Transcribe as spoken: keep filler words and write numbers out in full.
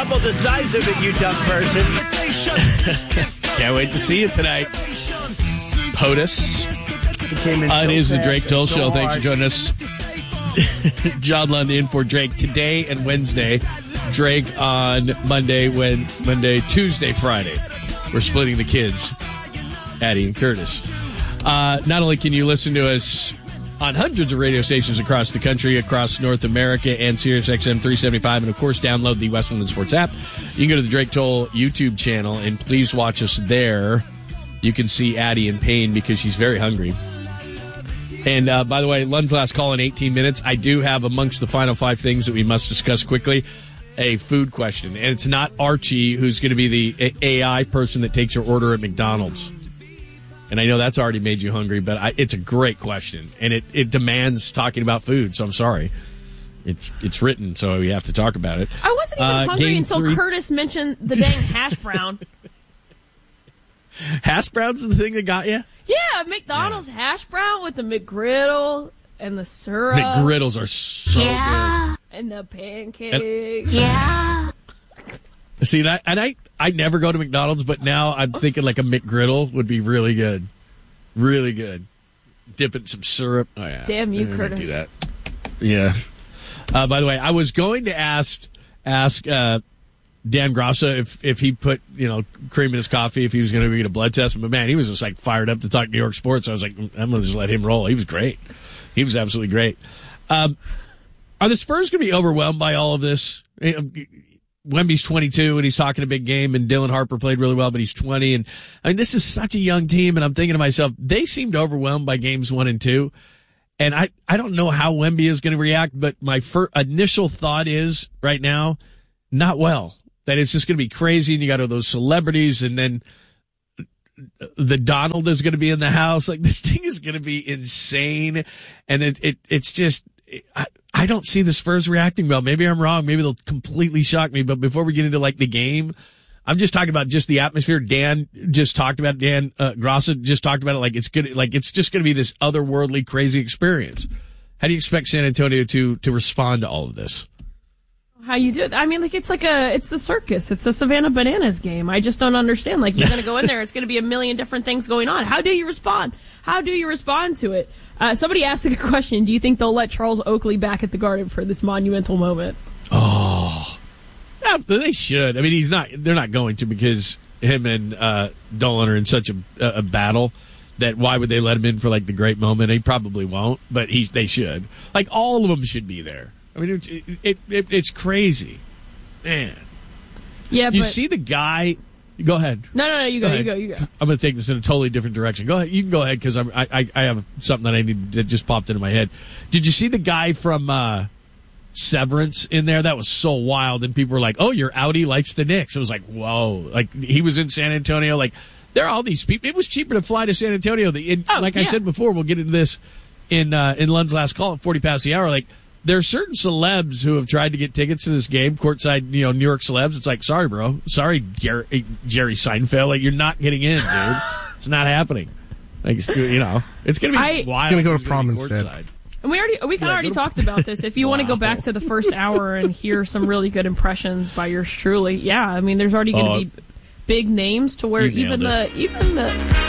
double the size of it, you dumb person. Can't wait to see you tonight. POTUS. It, uh, so it is the fast, Drake Toll so Show. hard. Thanks for joining us. John Lund in for Drake today and Wednesday. Drake on Monday, when Monday, Tuesday, Friday. We're splitting the kids, Addie and Curtis. Uh, not only can you listen to us on hundreds of radio stations across the country, across North America, and Sirius X M three seventy-five, and of course download the Westmoreland Sports app. You can go to the Drake Toll YouTube channel and please watch us there. You can see Addie in pain because she's very hungry. And uh, by the way, Lund's last call in eighteen minutes. I do have amongst the final five things that we must discuss quickly a food question. And it's not Archie who's going to be the A I person that takes your order at McDonald's. And I know that's already made you hungry, but I, it's a great question. And it, it demands talking about food, so I'm sorry. It's it's written, so we have to talk about it. I wasn't even uh, hungry until three. Curtis mentioned the dang hash brown. Hash browns is the thing that got you? Yeah, McDonald's yeah. hash brown with the McGriddle and the syrup. McGriddles are so yeah. good. And the pancakes. And, yeah. See, and I, and I, I never go to McDonald's, but now I'm thinking like a McGriddle would be really good. Really good. Dip it in some syrup. Oh, yeah. Damn you, I Curtis. do that. Yeah. Uh, by the way, I was going to ask ask uh, Dan Grossa if, if he put, you know, cream in his coffee, if he was going to get a blood test. But, man, he was just, like, fired up to talk New York sports. I was like, I'm going to just let him roll. He was great. He was absolutely great. Um, are the Spurs going to be overwhelmed by all of this? Wemby's twenty-two, and he's talking a big game, and Dylan Harper played really well, but he's twenty. And I mean, this is such a young team, and I'm thinking to myself, they seemed overwhelmed by games one and two. And I, I don't know how Wemby is going to react, but my first initial thought is right now, not well. That it's just going to be crazy, and you got all those celebrities, and then the Donald is going to be in the house. Like, this thing is going to be insane, and it, it it's just I, I don't see the Spurs reacting well. Maybe I'm wrong. Maybe they'll completely shock me. But before we get into like the game, I'm just talking about just the atmosphere. Dan just talked about it. Dan uh, Grossa just talked about it. Like it's good. Like it's just going to be this otherworldly, crazy experience. How do you expect San Antonio to to respond to all of this? How you do it? I mean, like it's like a it's the circus. It's the Savannah Bananas game. I just don't understand. Like you're going to go in there. It's going to be a million different things going on. How do you respond? How do you respond to it? Uh, somebody asked a good question. Do you think they'll let Charles Oakley back at the Garden for this monumental moment? Oh, yeah, they should. I mean, he's not. They're not going to because him and uh, Dolan are in such a, a battle that why would they let him in for like the great moment? They probably won't, but he they should. Like all of them should be there. I mean, it, it, it, it's crazy, man. Yeah, you but... see the guy. Go ahead. No, no, no. You go. go you go. You go. I'm going to take this in a totally different direction. Go ahead. You can go ahead because I, I I have something that I need that just popped into my head. Did you see the guy from uh, Severance in there? That was so wild, and people were like, "Oh, your Audi likes the Knicks." It was like, "Whoa!" Like he was in San Antonio. Like there are all these people. It was cheaper to fly to San Antonio. The, in, oh, like yeah. I said before, we'll get into this in uh, in Lund's last call at forty past the hour. Like. There are certain celebs who have tried to get tickets to this game, courtside, you know, New York celebs. It's like, sorry, bro. Sorry, Jerry, Jerry Seinfeld. Like, you're not getting in, dude. It's not happening. Like, you know, it's going to be I, wild. Going to go to prom instead. And we already, we kind of yeah, already talked about this. If you wow. want to go back to the first hour and hear some really good impressions by yours truly, yeah. I mean, there's already going to uh, be big names to where even the, even the...